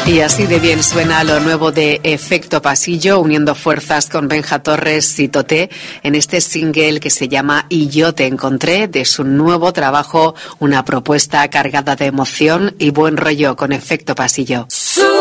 Y así de bien suena lo nuevo de Efecto Pasillo, uniendo fuerzas con Benja Torres y Toté en este single que se llama Y yo te encontré, de su nuevo trabajo, una propuesta cargada de emoción y buen rollo con Efecto Pasillo. Soy